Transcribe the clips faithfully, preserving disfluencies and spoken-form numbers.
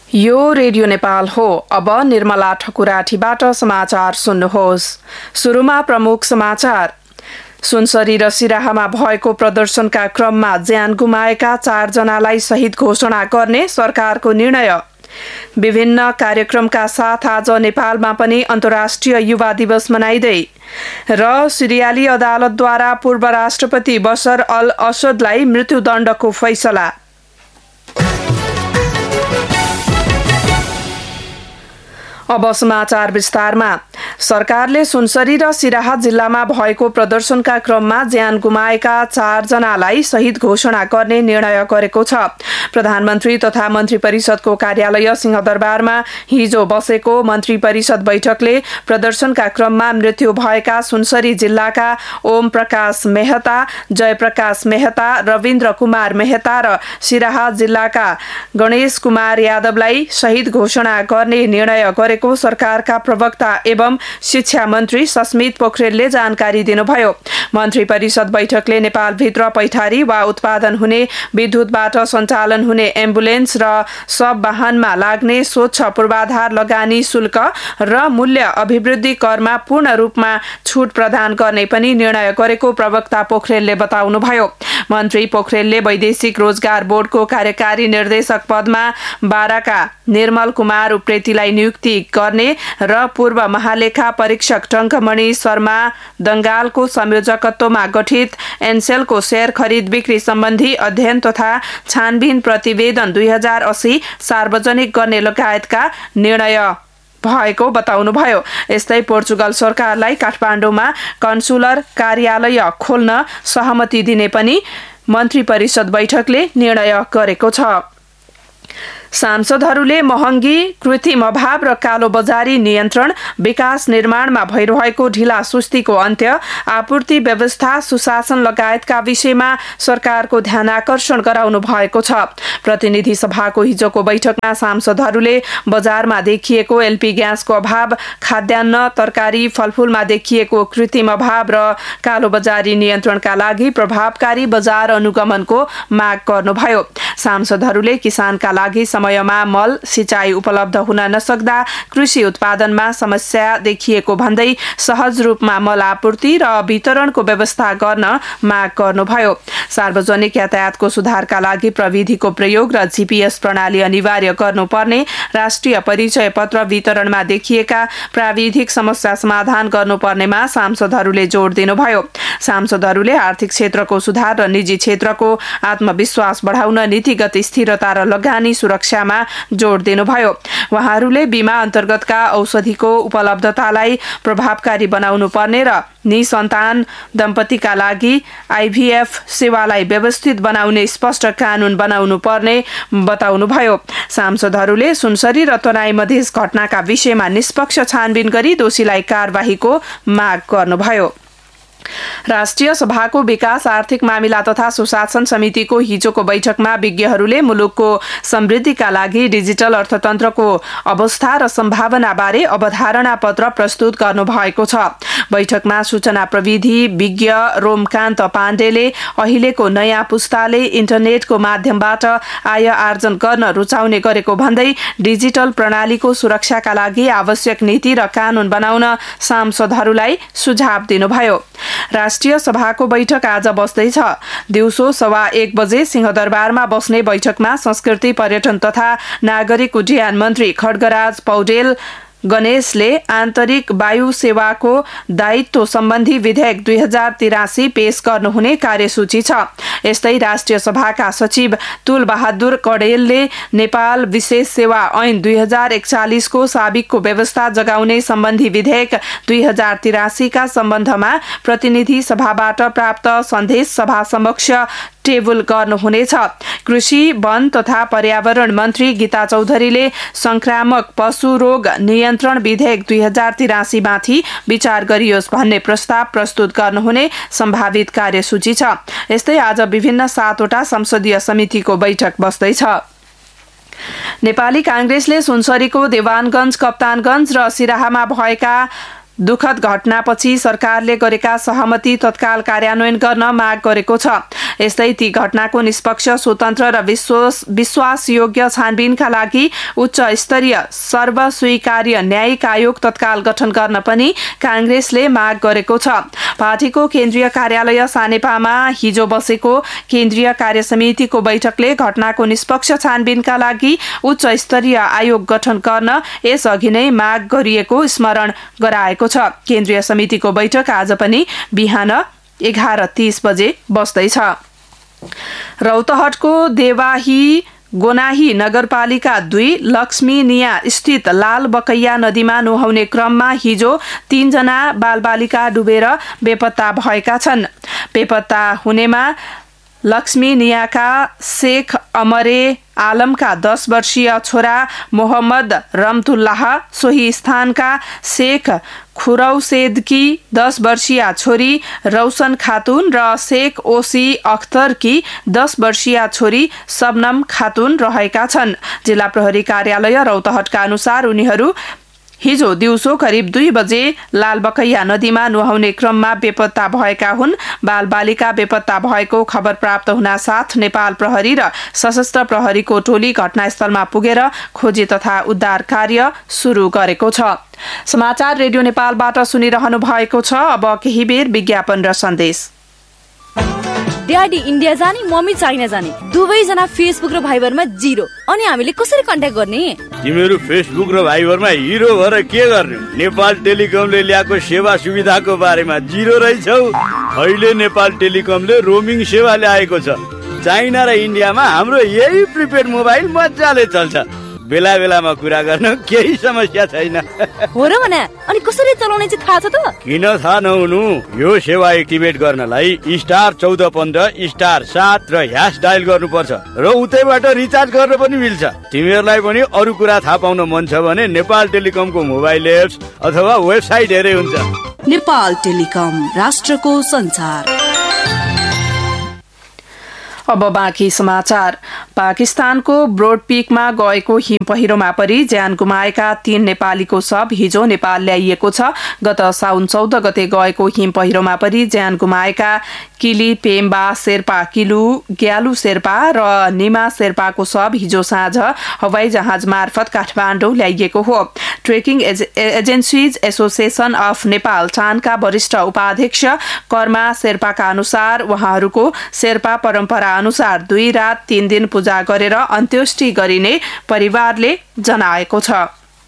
यो रेडियो नेपाल हो। अब निर्मला ठकुराठीबाट समाचार सुन्नुहोस्। सुरुमा प्रमुख समाचार। सुनसरी र सिराहामा भएको प्रदर्शनका क्रममा ज्यान गुमाएका चारजनालाई शहीद घोषणा गर्ने सरकारको निर्णय। विभिन्न कार्यक्रमका साथ आज नेपालमा पनि अन्तर्राष्ट्रिय युवा दिवस मनाइँदै र सिरियाली अदालतद्वारा पूर्व राष्ट्रपति बशर अल असदलाई मृत्युदण्डको फैसला। अब समाचार विस्तारमा। सरकारले सुनसरी र सिराहा जिल्लामा भएको प्रदर्शनका क्रममा ज्यान गुमाएका चारजनालाई शहीद घोषणा गर्ने निर्णय गरेको छ। प्रधानमन्त्री तथा मन्त्री परिषदको कार्यालय सिंहदरबारमा हिजो बसेको मन्त्री परिषद बैठकले प्रदर्शनका क्रममा मृत्यु भएका सुनसरी जिल्लाका ओम प्रकाश मेहता, जयप्रकाश मेहता, रविन्द्र कुमार मेहता र सिराहा जिल्लाका गणेश कुमार यादवलाई शहीद घोषणा गर्ने निर्णय गरेको सरकारका प्रवक्ता एवं शिक्षा मन्त्री सस्मित पोखरेलले जानकारी दिनुभयो। मन्त्री परिषद बैठकले नेपालभित्र पैठारी वा उत्पादन हुने विद्युतबाट सञ्चालन हुने एम्बुलेन्स र सब वाहनमा लाग्ने स्वच्छ पूर्वाधार लगानी शुल्क र मूल्य अभिवृद्धि करमा पूर्ण रूपमा छुट प्रदान गर्ने पनि निर्णय गरेको प्रवक्ता पोखरेलले बताउनुभयो। मन्त्री पोखरेलले वैदेशिक रोजगार बोर्डको कार्यकारी निर्देशक पदमा बाराका निर्मल कुमार उप्रेतीलाई नियुक्ति गर्ने र पूर्व महालेखा परीक्षक टङ्कमणि शर्मा दंगालको संयोजकत्वमा गठित एनसेलको शेयर खरिद बिक्री सम्बन्धी अध्ययन तथा छानबिन प्रतिवेदन दुई हजार अस्सी सार्वजनिक गर्ने लगायतका निर्णय भएको बताउनुभयो। यस्तै पोर्चुगल सरकारलाई काठमाडौँमा कन्सुलर कार्यालय खोल्न सहमति दिने पनि मन्त्री परिषद बैठकले निर्णय गरेको छ। सांसदहरूले महँगी, कृत्रिम अभाव र कालो बजारी नियन्त्रण, विकास निर्माणमा भइरहेको ढिला सुस्तीको अन्त्य, आपूर्ति व्यवस्था सुशासन लगायतका विषयमा सरकारको ध्यानाकर्षण गराउनु भएको छ। प्रतिनिधि सभाको हिजोको बैठकमा सांसदहरूले बजारमा देखिएको एलपी ग्यासको अभाव, खाद्यान्न, तरकारी, फलफूलमा देखिएको कृत्रिम अभाव र कालो बजारी नियन्त्रणका लागि प्रभावकारी बजार अनुगमनको माग गर्नुभयो। सांसदहरूले किसानका लागि समयमा मल, सिंचाई उपलब्ध हुन नसक्दा कृषि उत्पादनमा समस्या देखिएको भन्दै सहज रूपमा मल आपूर्ति र वितरणको व्यवस्था गर्न माग गर्नुभयो। सार्वजनिक यातायातको सुधारका लागि प्रविधिको प्रयोग र जीपीएस प्रणाली अनिवार्य गर्नुपर्ने, राष्ट्रिय परिचय पत्र वितरणमा देखिएका प्राविधिक समस्या समाधान गर्नुपर्नेमा सांसदहरूले जोड़ दिनुभयो। सांसदहरूले आर्थिक क्षेत्रको सुधार र निजी क्षेत्रको आत्मविश्वास बढाउन नीतिगत स्थिरता र लगानी सुरक्षामा जोड़ दिनुभयो। उहाँहरूले बीमा अन्तर्गतका औषधिको उपलब्धतालाई प्रभावकारी बनाउनु पर्ने र निसन्तान दम्पतिका लागि आईभीएफ सेवालाई व्यवस्थित बनाउने स्पष्ट कानून बनाउनु पर्ने बताउनुभयो। सांसदहरूले सुनसरी र तराई मधेस घटनाका विषयमा निष्पक्ष छानबिन गरी दोषीलाई कारबाहीको माग गर्नुभयो। राष्ट्रिय सभाको विकास आर्थिक मामिला तथा सुशासन समितिको हिजोको बैठकमा विज्ञहरूले मुलुकको समृद्धिका लागि डिजिटल अर्थतन्त्रको अवस्था र सम्भावना बारे अवधारणा पत्र प्रस्तुत गर्नु भएको छ। बैठकमा सूचना प्रविधि विज्ञ रोमकान्त पाण्डेले अहिलेको नयाँ पुस्ताले इन्टरनेटको माध्यमबाट आय आर्जन गर्न रुचाउने गरेको भन्दै डिजिटल प्रणालीको सुरक्षाका लागि आवश्यक नीति र कानून बनाउन सांसदहरूलाई सुझाव दिनुभयो। राष्ट्रिय सभाको बैठक आज बस्दैछ। दिउँसो सवा एक बजे सिंहदरबारमा बस्ने बैठकमा संस्कृति पर्यटन तथा नागरिक उड्डयन मन्त्री खड्गराज पौडेल गणेशले आन्तरिक वायु सेवाको दायित्व सम्बन्धी विधेयक दुई हजार तिरासी पेश गर्नुहुने कार्यसूची छ। यस्तै राष्ट्रिय सभाका सचिव तुल बहादुर कडेलले नेपाल विशेष सेवा ऐन दुई हजार एकचालिसको साबिकको व्यवस्था जगाउने सम्बन्धी विधेयक दुई हजार तिरासीका सम्बन्धमा प्रतिनिधि सभाबाट प्राप्त सन्देश सभा समक्ष टेबल गर्नुहुनेछ। कृषि वन तथा पर्यावरण मन्त्री गीता चौधरीले संक्रामक पशु रोग नियन्त्रण विधेयक दुई हजार तिरासी माथि विचार गरियोस् भन्ने प्रस्ताव प्रस्तुत गर्नुहुने सम्भावित कार्यसूची छ। यस्तै आज विभिन्न सातवटा संसदीय समितिको बैठक बस्दैछ। नेपाली कांग्रेसले सुनसरीको देवानगञ्ज, कप्तानगञ्ज र सिराहामा भएका दुखद घटनापछि सरकारले गरेका सहमति तत्काल कार्यान्वयन गर्न माग गरेको छ। यस्तै ती घटनाको निष्पक्ष, स्वतन्त्र र विश्वास विश्वासयोग्य छानबिनका लागि उच्च स्तरीय सर्वस्वीकार्य न्यायिक आयोग तत्काल गठन गर्न पनि कांग्रेसले माग गरेको छ। पार्टीको केन्द्रीय कार्यालय सानेपामा हिजो बसेको केन्द्रीय कार्य समितिको बैठकले घटनाको निष्पक्ष छानबिनका लागि उच्च स्तरीय आयोग गठन गर्न यसअघि नै माग गरिएको स्मरण गराएको छ। केन्द्रीय समितिको बैठक आज पनि बिहान एघार तीस बजे बस्दैछ। रौतहटको देवाही गोनाही नगरपालिका दुई लक्ष्मीनिया स्थित लाल बकैया नदीमा नुहाउने क्रममा हिजो तीनजना बालबालिका डुबेर बेपत्ता भएका छन्। बेपत्ता हुनेमा लक्ष्मीनियाका शेख अमरे आलमका दस वर्षीय छोरा मोहम्मद रमतुल्लाह, सोही स्थानका शेख खुरौसेदकी दस वर्षीय छोरी रौशन खातुन र शेख ओसी अख्तरकी दस वर्षीय छोरी सबनम खातुन रहेका छन्। जिल्ला प्रहरी कार्यालय रौतहटका अनुसार उनीहरू हिजो दिउँसो करिब दुई बजे लालबकैया नदीमा नुहाउने क्रममा बेपत्ता भएका हुन्। बालबालिका बेपत्ता भएको खबर प्राप्त हुनासाथ नेपाल प्रहरी र सशस्त्र प्रहरीको टोली घटनास्थलमा पुगेर खोजी तथा उद्धार कार्य सुरु गरेको छ। समाचार रेडियो नेपालबाट सुनिरहनु भएको छ। अब केही बेर विज्ञापन र सन्देश। ड्याडी इन्डिया जाने, मम्मी चाइना जाने, दुवैजना फेसबुक र भाइबरमा जिरो। अनि हामीले कसरी कन्ट्याक्ट गर्ने? तिमीहरू फेसबुक र भाइबरमा हिरो भएर के गर्ने? नेपाल टेलिकमले ल्याएको सेवा सुविधाको बारेमा जिरो रहेछौ। अहिले नेपाल टेलिकमले रोमिङ सेवा ल्याएको छ। चाइना र इन्डियामा हाम्रो यही प्रिपेड मोबाइल मजाले चल्छ। बेला बेलामा कुरा गर्न केही समस्या छैन। हो र भने अनि कसरी चलाउने चाहिँ थाहा छ त? किन थाहा नहुनु? यो सेवा एक्टिभेट गर्नलाई स्टार चौध पन्ध्र स्टार सात र ह्यास डायल गर्नुपर्छ र उतैबाट रिचार्ज गर्न पनि मिल्छ। तिमीहरूलाई पनि अरू कुरा थाहा पाउन मन छ भने नेपाल टेलिकमको मोबाइल एप्स अथवा वेबसाइट हेरे हुन्छ। नेपाल टेलिकम, राष्ट्रको संचार। अब बाँकी समाचार। पाकिस्तानको ब्रोडपीकमा गएको हिम पहिरोमा परि ज्यान गुमाएका तीन नेपालीको शव हिजो नेपाल ल्याइएको छ। गत साउन चौध गते गएको हिम पहिरोमा परि ज्यान गुमाएका किली पेम्बा शेर्पा, किलु ग्यालु शेर्पा र निमा शेर्पाको शव हिजो साँझ हवाई जहाज मार्फत काठमाडौँ ल्याइएको हो। Trekking agencies association of Nepal टानका वरिष्ठ उपाध्यक्ष कर्मा शेर्पाका अनुसार उहाँहरूको शेर्पा परम्परा अनुसार दुई रात तीन दिन पूजा गरेर अन्त्येष्टि गरिने परिवारले जनाएको छ।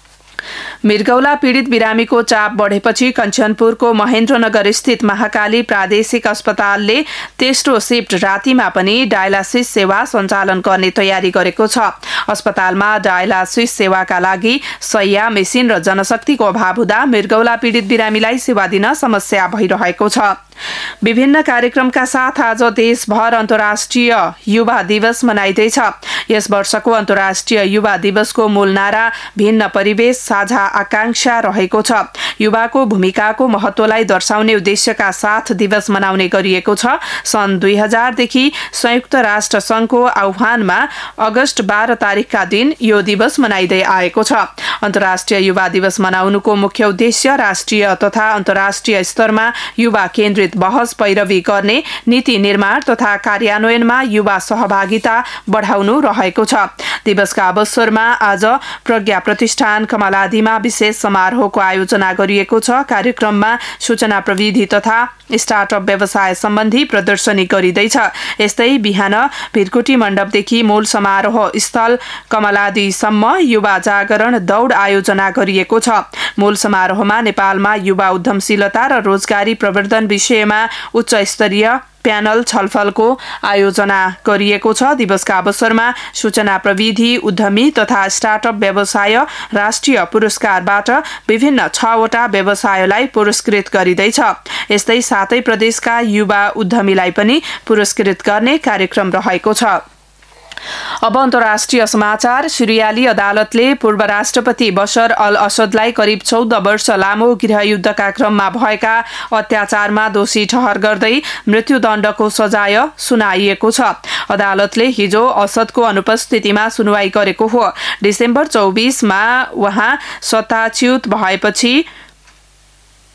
मृगौला पीड़ित बिरामीको चाप बढेपछि कञ्चनपुरको महेन्द्रनगर स्थित महाकाली प्रादेशिक अस्पतालले तेस्रो शिफ्ट रातिमा पनि डायलासिस सेवा सञ्चालन गर्ने तयारी गरेको छ। अस्पतालमा डायलासिस सेवाका लागि शय्या, मेसिन र जनशक्तिको अभाव हुँदा मृगौला पीड़ित बिरामीलाई सेवा दिन समस्या भइरहेको छ। विभिन्न कार्यक्रमका साथ आज देशभर अन्तर्राष्ट्रिय युवा दिवस मनाइँदैछ। यस वर्षको अन्तर्राष्ट्रिय युवा दिवसको मूल नारा भिन्न परिवेश साझा आकांक्षा रहेको छ। युवाको भूमिकाको महत्वलाई दर्शाउने उद्देश्यका साथ दिवस मनाउने गरिएको छ। सन् दुई हजारदेखि संयुक्त राष्ट्र संघको आह्वानमा अगस्त बाह्र तारिकका दिन यो दिवस मनाइँदै आएको छ। अन्तर्राष्ट्रिय युवा दिवस मनाउनुको मुख्य उद्देश्य राष्ट्रिय तथा अन्तर्राष्ट्रिय स्तरमा युवा केन्द्रित बहस पैरवी गर्ने, नीति निर्माण तथा कार्यान्वयनमा युवा सहभागिता बढाउनु रहेको छ। दिवसका अवसरमा आज प्रज्ञा प्रतिष्ठान कमलादीमा विशेष समारोहको आयोजना गरिएको छ। कार्यक्रममा सूचना प्रविधि तथा स्टार्टअप व्यवसाय सम्बन्धी प्रदर्शनी गरिँदैछ। यस्तै बिहान भिरकुटी मण्डपदेखि मूल समारोह स्थल कमलादीसम्म युवा जागरण दौड आयोजना गरिएको छ। मूल समारोहमा नेपालमा युवा उद्यमशीलता र रोजगारी प्रवर्धन विषयमा उच्च स्तरीय प्यानल छलफलको आयोजना गरिएको छ। दिवसका अवसरमा सूचना प्रविधि उद्यमी तथा स्टार्टअप व्यवसाय राष्ट्रिय पुरस्कारबाट विभिन्न छवटा व्यवसायलाई पुरस्कृत गरिँदैछ। यस्तै सातै प्रदेशका युवा उद्यमीलाई पनि पुरस्कृत गर्ने कार्यक्रम रहेको छ। अब अन्तर्राष्ट्रिय समाचार। सिरियाली अदालतले पूर्व राष्ट्रपति बशर अल असदलाई करिब चौध वर्ष लामो गृहयुद्धका क्रममा भएका अत्याचारमा दोषी ठहर गर्दै मृत्युदण्डको सजाय सुनाइएको छ। अदालतले हिजो असदको अनुपस्थितिमा सुनवाई गरेको हो। डिसेम्बर चौबीसमा उहाँ सत्ताच्युत भएपछि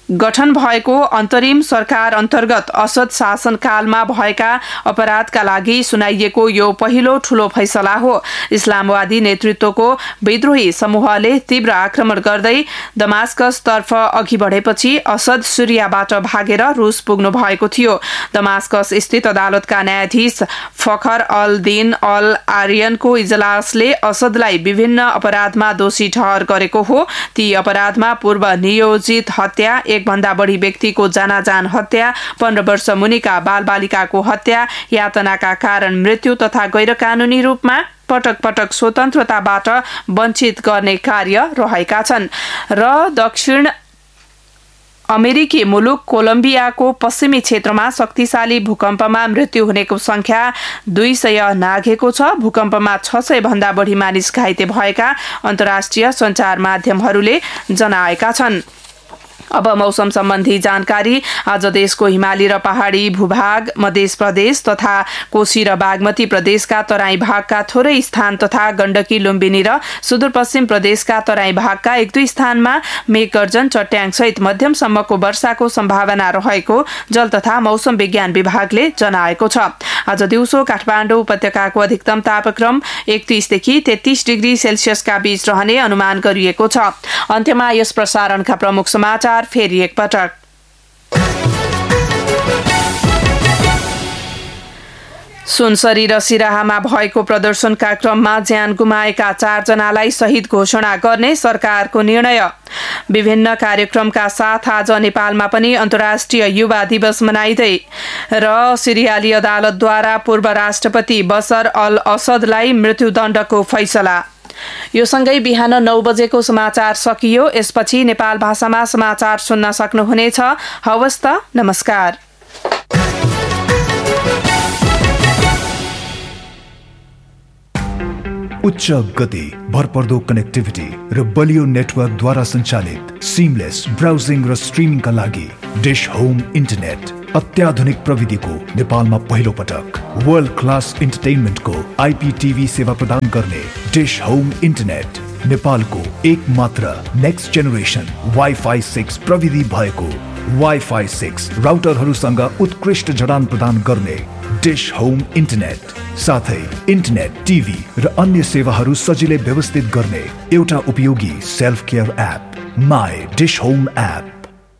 गठन भएको अन्तरिम सरकार अन्तर्गत असद शासनकालमा भएका अपराधका लागि सुनाइएको यो पहिलो ठूलो फैसला हो। इस्लामवादी नेतृत्वको विद्रोही समूहले तीव्र आक्रमण गर्दै दमास्कसतर्फ अघि बढेपछि असद सिरियाबाट भागेर रूस पुग्नु भएको थियो। दमास्कस स्थित अदालतका न्यायाधीश फखर अल दिन अल आर्यनको इजलासले असदलाई विभिन्न अपराधमा दोषी ठहर गरेको हो। ती अपराधमा पूर्व नियोजित हत्या, एक भन्दा बढी व्यक्तिको जानाजान हत्या, पन्ध्र वर्ष मुनिका बालबालिकाको हत्या, यातनाका कारण मृत्यु तथा गैरकानूनी रूपमा पटक पटक स्वतन्त्रताबाट वञ्चित गर्ने कार्य रहेका छन्। र दक्षिण अमेरिकी मुलुक कोलम्बियाको पश्चिमी क्षेत्रमा शक्तिशाली भूकम्पमा मृत्यु हुनेको संख्या दुई सय नाघेको छ। भूकम्पमा छ सय भन्दा बढी मानिस घाइते भएका अन्तर्राष्ट्रिय सञ्चार माध्यमहरूले जनाएका छन्। अब मौसम सम्बन्धी जानकारी। आज देशको हिमाली र पहाडी भूभाग, मध्य प्रदेश तथा कोशी र बागमती प्रदेशका तराई भागका थोरै स्थान तथा गण्डकी, लुम्बिनी र सुदूरपश्चिम प्रदेशका तराई भागका एक दुई स्थानमा मेघगर्जन, चट्याङ सहित मध्यमसम्मको वर्षाको सम्भावना रहेको जल तथा मौसम विज्ञान विभागले जनाएको छ। आज दिउँसो काठमाडौँ उपत्यकाको अधिकतम तापक्रम एकतीसदेखि तेत्तीस डिग्री सेल्सियसका बीच रहने अनुमान गरिएको छ। अन्त्यमा यस प्रसारणका प्रमुख समाचार फेरि एकपटक। सुनसरी र सिराहामा भएको प्रदर्शनका क्रममा ज्यान गुमाएका चारजनालाई शहीद घोषणा गर्ने सरकारको निर्णय। विभिन्न कार्यक्रमका साथ आज नेपालमा पनि अन्तर्राष्ट्रिय युवा दिवस मनाइँदै र सिरियाली अदालतद्वारा पूर्व राष्ट्रपति बशर अल असदलाई मृत्युदण्डको फैसला। यो सँगै बिहान नौ बजेको समाचार सकियो। यसपछि नेपाल भाषामा समाचार सुन्न सक्नुहुनेछ। हवस् त, नमस्कार। उच्च गति, भरपर्दो कनेक्टिभिटी र बलियो नेटवर्कद्वारा सञ्चालित सिमलेस ब्राउजिङ र स्ट्रिमिङका लागि डिश होम इन्टरनेट अत्याधुनिक प्रविधिको नेपालमा पहिलो पटक वर्ल्ड क्लास इन्टरटेनमेन्टको आइपीटीभी सेवा प्रदान गर्ने डिश होम इन्टरनेट नेपालको एक मात्र नेक्स्ट जेनेरेसन वाइफाई सिक्स प्रविधि भएको वाइफाई सिक्स राउटरहरूसँग उत्कृष्ट जडान प्रदान गर्ने डिश होम इन्टरनेट साथै इन्टरनेट, टिभी र अन्य सेवाहरू सजिलै व्यवस्थित गर्ने एउटा उपयोगी self care app my dish home app.